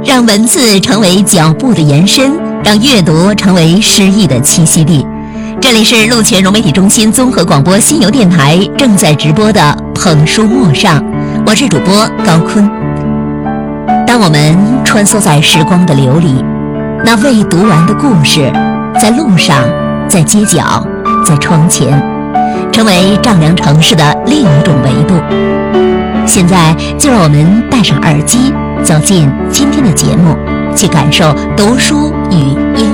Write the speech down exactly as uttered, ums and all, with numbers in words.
让文字成为脚步的延伸，让阅读成为诗意的栖息地。这里是鹿泉融媒体中心综合广播新游电台正在直播的捧书陌上，我是主播高坤。当我们穿梭在时光的流里，那未读完的故事，在路上，在街角，在窗前，成为丈量城市的另一种维度。现在就让我们戴上耳机，走进今天的节目，去感受读书与音